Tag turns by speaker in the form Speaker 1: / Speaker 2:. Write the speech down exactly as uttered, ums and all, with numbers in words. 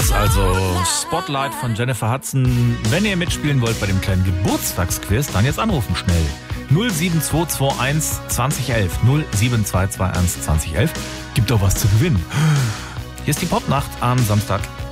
Speaker 1: das also. Spotlight von Jennifer Hudson. Wenn ihr mitspielen wollt bei dem kleinen Geburtstagsquiz, dann jetzt anrufen schnell. null sieben zwei zwei eins zwanzig elf. null sieben zwei zwei eins zwanzig elf. Gibt doch was zu gewinnen. Hier ist die Popnacht am Samstag.